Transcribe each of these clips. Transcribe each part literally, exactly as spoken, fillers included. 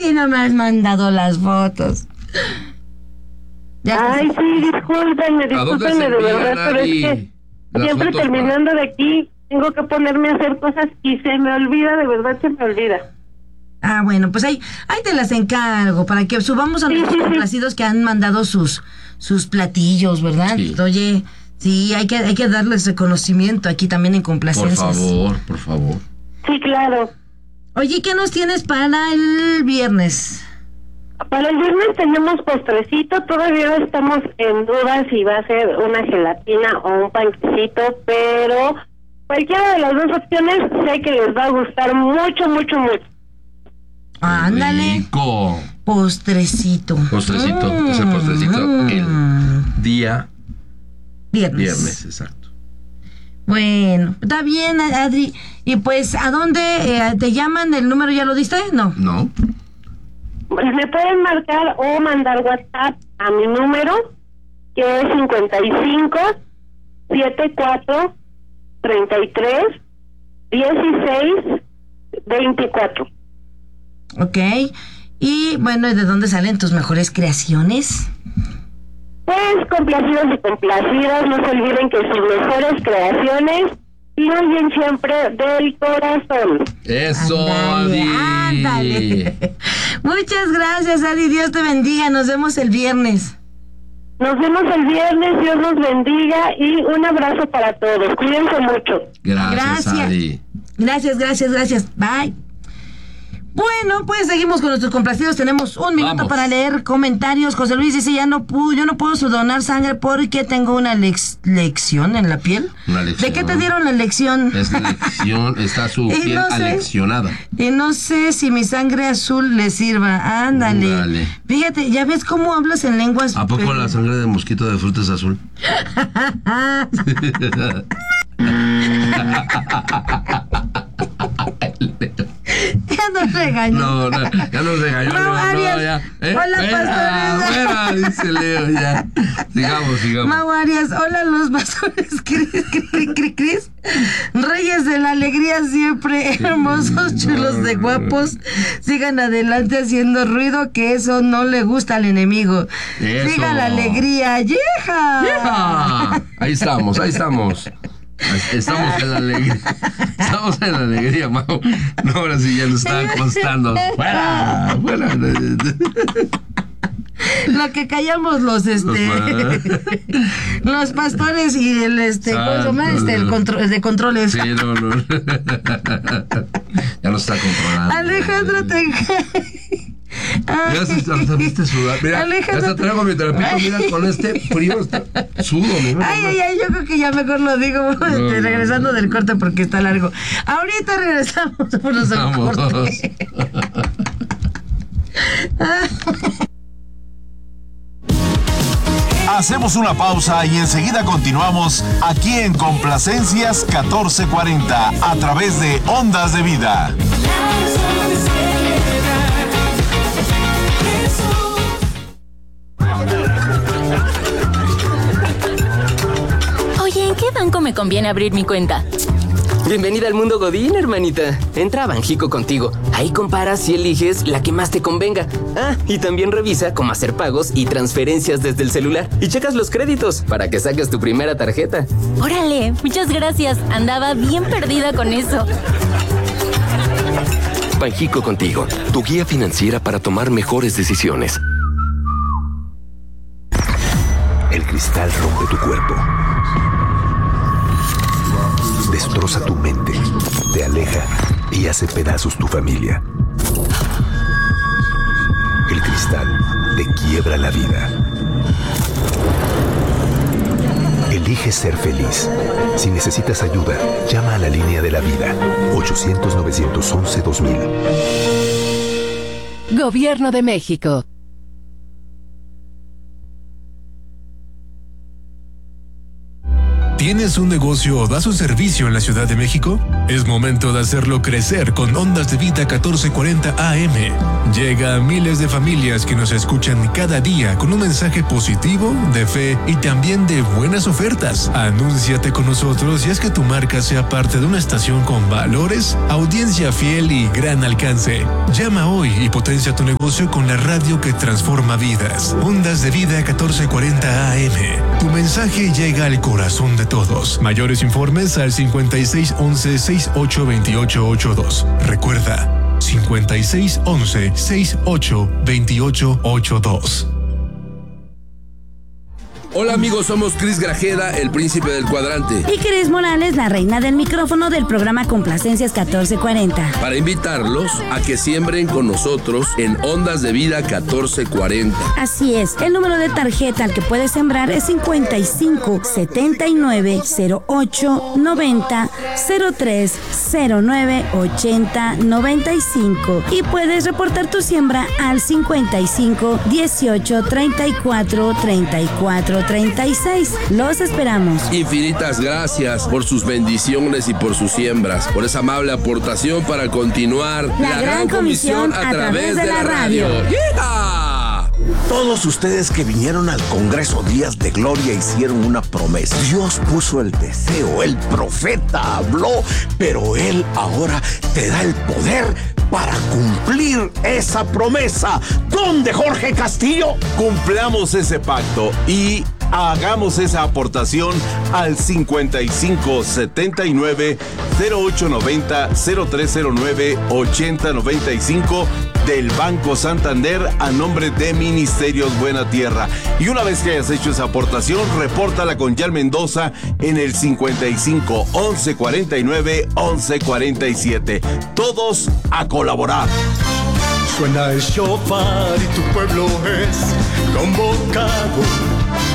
y no me has mandado las fotos. Ya Ay, sí, discúlpenme, discúlpenme de verdad, pero es que siempre terminando para... de aquí, tengo que ponerme a hacer cosas y se me olvida, de verdad se me olvida. Ah, bueno, pues ahí, ahí te las encargo, para que subamos a sí, los sí, complacidos sí. que han mandado sus, sus platillos, ¿verdad? Sí. Oye, sí, hay que, hay que darles reconocimiento aquí también en complacencias. Por favor, por favor. Sí, claro. Oye, ¿qué nos tienes para el viernes? Para el viernes tenemos postrecito, todavía estamos en duda si va a ser una gelatina o un panquecito, pero cualquiera de las dos opciones sé que les va a gustar mucho, mucho, mucho. Ándale. Rico. Postrecito. Postrecito, mm. es el postrecito mm. el día viernes. Viernes, exacto. Bueno, está bien, Adri. Y pues, ¿a dónde eh, te llaman? ¿El número ya lo diste? No. No. Me pueden marcar o mandar WhatsApp a mi número, que es cincuenta y cinco, setenta y cuatro, treinta y tres, dieciséis, veinticuatro. Ok. Y bueno, ¿de dónde salen tus mejores creaciones? Pues complacidos y complacidas, no se olviden que sus mejores creaciones fluyen siempre del corazón. Eso, ándale, Adi. Ándale. Muchas gracias, Adi. Dios te bendiga. Nos vemos el viernes. Nos vemos el viernes. Dios nos bendiga y un abrazo para todos. Cuídense mucho. Gracias, gracias. Adi. Gracias, gracias, gracias. Bye. Bueno, pues seguimos con nuestros complacidos. Tenemos un minuto Vamos. para leer comentarios. José Luis dice, ya no pude, yo no puedo donar sangre porque tengo una lex, lección en la piel. Una lección. ¿De qué te dieron la lección? Es lección, está su piel no sé, aleccionada. Y no sé si mi sangre azul le sirva. Ándale. Dale. Fíjate, ¿ya ves cómo hablas en lenguas? ¿A poco la sangre de mosquito de fruta es azul? Ya nos regañó. No, no, ya nos regañó. Mau Arias. No, ya. ¿Eh? Hola, fuera, pastores. Fuera, dice Leo, ya. Sigamos, sigamos. Mau Arias, hola los pastores. Cris, cris, cris, cris. Reyes de la alegría siempre, hermosos, chulos de guapos. Sigan adelante haciendo ruido, que eso no le gusta al enemigo. Eso. Siga la alegría. ¡Yeja! ¡Yeja! Ahí estamos, ahí estamos. Estamos en la alegría. Estamos en la alegría, Mau. No, ahora sí ya nos está costando. ¡Fuera! ¡Fuera! Lo que callamos los este los, los pastores y el este ¿cómo se llama? Este el control de controles. Sí, no, no. Ya no está controlando. Alejandro Tenja. Ya se está sudar. Mira, Alejandro, ya hasta traigo mi trapito. Mira, con este frío está, sudo. Mira, ay, ay, ay, yo creo que ya mejor lo digo no, este, regresando no. del corte porque está largo. Ahorita regresamos por los corte. Hacemos una pausa y enseguida continuamos aquí en Complacencias catorce cuarenta a través de Ondas de Vida. Oye, ¿en qué banco me conviene abrir mi cuenta? Bienvenida al mundo Godín, hermanita. Entra a Banjico Contigo. Ahí comparas y eliges la que más te convenga. Ah, y también revisa cómo hacer pagos y transferencias desde el celular. Y checas los créditos para que saques tu primera tarjeta. Órale, muchas gracias. Andaba bien perdida con eso. Banjico Contigo, tu guía financiera para tomar mejores decisiones. El cristal rompe tu cuerpo. Destroza tu mente, te aleja y hace pedazos tu familia. El cristal te quiebra la vida. Elige ser feliz. Si necesitas ayuda, llama a la línea de la vida. ochocientos, novecientos once, dos mil. Gobierno de México. ¿Tienes un negocio o das un servicio en la Ciudad de México? Es momento de hacerlo crecer con Ondas de Vida catorce cuarenta A M. Llega a miles de familias que nos escuchan cada día con un mensaje positivo, de fe y también de buenas ofertas. Anúnciate con nosotros y haz que tu marca sea parte de una estación con valores, audiencia fiel y gran alcance. Llama hoy y potencia tu negocio con la radio que transforma vidas. Ondas de Vida catorce cuarenta A M. Tu mensaje llega al corazón de todos. Mayores informes al cincuenta y seis once sesenta y ocho veintiocho ochenta y dos. Recuerda, cincuenta y seis once sesenta y ocho veintiocho ochenta y dos. Hola amigos, somos Cris Grajeda, el príncipe del cuadrante. Y Cris Morales, la reina del micrófono del programa Complacencias catorce cuarenta. Para invitarlos a que siembren con nosotros en Ondas de Vida catorce cuarenta. Así es, el número de tarjeta al que puedes sembrar es cincuenta y cinco setenta y nueve cero ocho noventa cero tres cero nueve ochenta noventa y cinco. Y puedes reportar tu siembra al cincuenta y cinco dieciocho treinta y cuatro treinta y cuatro treinta y seis. Los esperamos. Infinitas gracias por sus bendiciones y por sus siembras, por esa amable aportación para continuar la, la gran comisión a, a través de, de la radio. ¡Yeah! Todos ustedes que vinieron al Congreso Días de Gloria hicieron una promesa. Dios puso el deseo, el profeta habló, pero Él ahora te da el poder para cumplir esa promesa. ¿Dónde, Jorge Castillo? Cumplamos ese pacto y hagamos esa aportación al cincuenta y cinco setenta y nueve cero ocho noventa cero tres cero nueve ochenta noventa y cinco del Banco Santander a nombre de Ministerios Buena Tierra. Y una vez que hayas hecho esa aportación, repórtala con Yal Mendoza en el cincuenta y cinco once cuarenta y nueve once cuarenta y siete. Todos a colaborar. Suena el shofar y tu pueblo es convocado.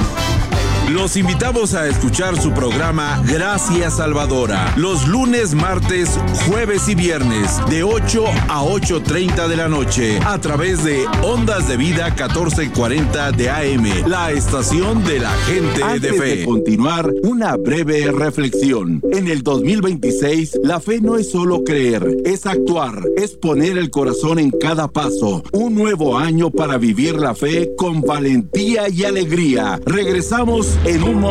Los invitamos a escuchar su programa Gracias Salvadora, los lunes, martes, jueves y viernes, de ocho a ocho treinta de la noche, a través de Ondas de Vida catorce cuarenta de A M, la estación de la gente Antes de fe. De continuar, una breve reflexión. En el dos mil veintiséis, la fe no es solo creer, es actuar, es poner el corazón en cada paso. Un nuevo año para vivir la fe con valentía y alegría. Regresamos en un momento.